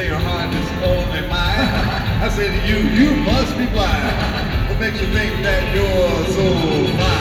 say your heart is only mine. I say to you, you must be blind. What makes you think that you're so fine?